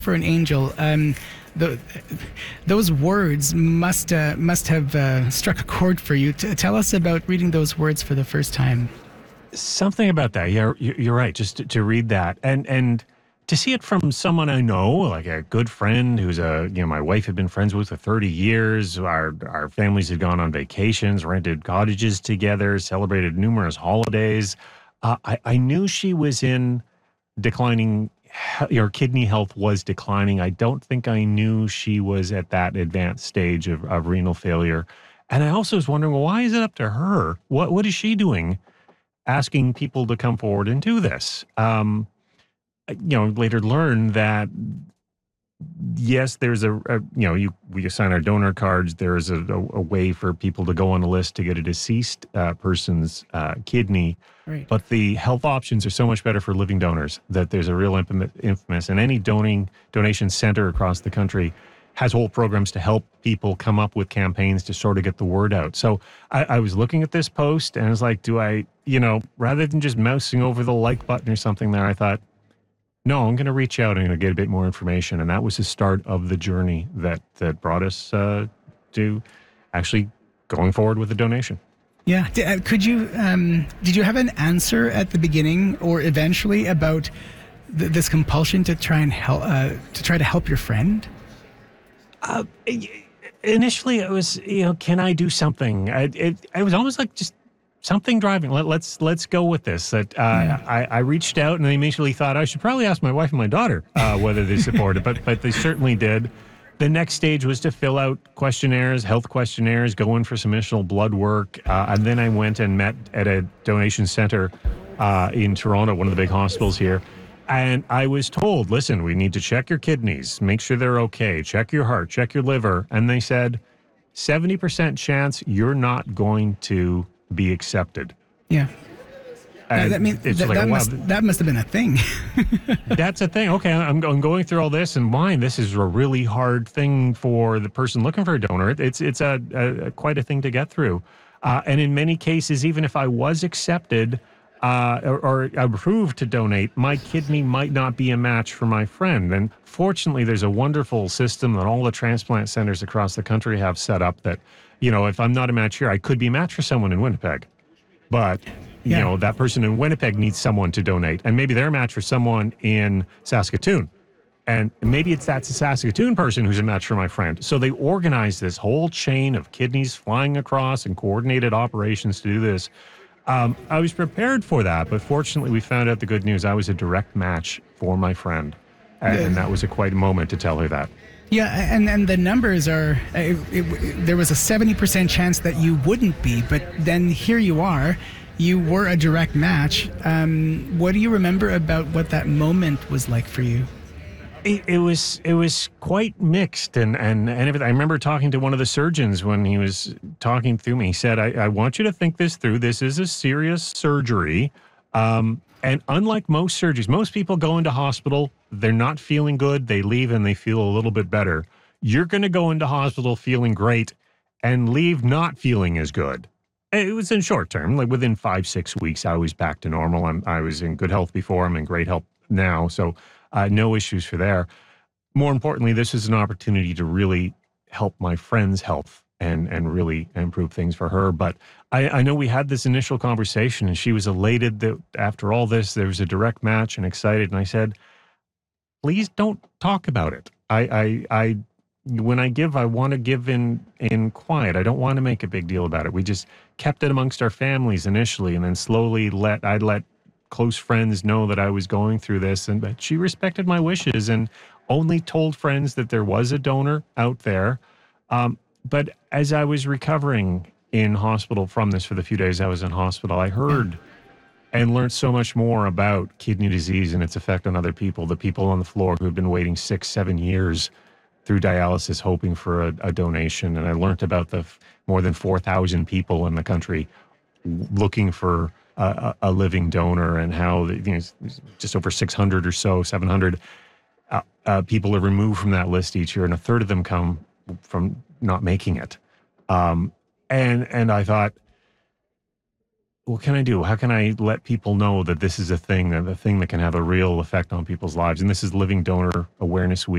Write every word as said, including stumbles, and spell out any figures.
for an angel. Um, the, those words must uh, must have uh, struck a chord for you. T- tell us about reading those words for the first time. Something about that. Yeah, you're you're right. Just to, to read that and and to see it from someone I know, like a good friend who's a you know my wife had been friends with for thirty years. Our our families had gone on vacations, rented cottages together, celebrated numerous holidays. Uh, I I knew she was in declining. he- Her kidney health was declining. I don't think I knew she was at that advanced stage of, of renal failure. And I also was wondering, well, why is it up to her? What what is she doing asking people to come forward and do this? Um, you know, later learned that yes, there's a, a you know, you we assign our donor cards. There's a, a, a way for people to go on a list to get a deceased uh, person's uh, kidney, Right. but the health options are so much better for living donors that there's a real infam- infamous, and any donating donation center across the country has whole programs to help people come up with campaigns to sort of get the word out. So I, I was looking at this post and I was like, do I, you know, rather than just mousing over the like button or something there, I thought, no, I'm going to reach out and I'm going to get a bit more information. And that was the start of the journey that, that brought us uh, to actually going forward with the donation. Yeah. D- uh, could you? Um, did you have an answer at the beginning or eventually about th- this compulsion to try and help uh, to try to help your friend? Uh, initially, it was, you know, can I do something? I, it, it was almost like just something driving. Let, let's let's go with this. That uh, Yeah. I, I reached out and I initially thought I should probably ask my wife and my daughter uh, whether they support it, but but they certainly did. The next stage was to fill out questionnaires, health questionnaires, go in for some initial blood work, uh, and then I went and met at a donation center uh, in Toronto, one of the big hospitals here. And I was told, listen, we need to check your kidneys, make sure they're okay, check your heart, check your liver. And they said, seventy percent chance you're not going to be accepted. Yeah. Uh, And that means it's that, like, that wow, must that must have been a thing. that's a thing. Okay, I'm, I'm going through all this, and mine, this is a really hard thing for the person looking for a donor. It's it's a, a quite a thing to get through. Uh, and in many cases, even if I was accepted uh, or, or approved to donate, my kidney might not be a match for my friend. And fortunately, there's a wonderful system that all the transplant centers across the country have set up that, you know, if I'm not a match here, I could be a match for someone in Winnipeg. But, you Yeah. know, that person in Winnipeg needs someone to donate. And maybe they're a match for someone in Saskatoon. And maybe it's that Saskatoon person who's a match for my friend. So they organize this whole chain of kidneys flying across and coordinated operations to do this. Um, I was prepared for that, but fortunately we found out the good news. I was a direct match for my friend. And, Yeah. and that was a quite a moment to tell her that. Yeah, and and the numbers are. uh, It, it, there was a seventy percent chance that you wouldn't be, but then here you are. You were a direct match. Um, what do you remember about what that moment was like for you? It, it was it was quite mixed, and and and everything. I remember talking to one of the surgeons when he was talking through me. He said, "I, I want you to think this through. This is a serious surgery, um, and unlike most surgeries, most people go into hospital, they're not feeling good, they leave and they feel a little bit better. You're going to go into hospital feeling great, and leave not feeling as good." It was in short term, like within five six weeks, I was back to normal. I'm I was in good health before. I'm in great health now, so. Uh, no issues for there. More importantly, this is an opportunity to really help my friend's health and and really improve things for her. But I, I know we had this initial conversation, and she was elated that after all this, there was a direct match and excited. And I said, please don't talk about it. I I, I when I give, I want to give in in quiet. I don't want to make a big deal about it. We just kept it amongst our families initially, and then slowly let I let. close friends know that I was going through this, and but she respected my wishes and only told friends that there was a donor out there. Um, but as I was recovering in hospital from this for the few days I was in hospital, I heard and learned so much more about kidney disease and its effect on other people, the people on the floor who have been waiting six, seven years through dialysis hoping for a, a donation. And I learned about the f- more than four thousand people in the country looking for a, a living donor, and how the, you know, just over six hundred or so, seven hundred uh, uh, people are removed from that list each year, and a third of them come from not making it. Um, and and I thought, what can I do? How can I let people know that this is a thing, that a thing that can have a real effect on people's lives? And this is Living Donor Awareness Week.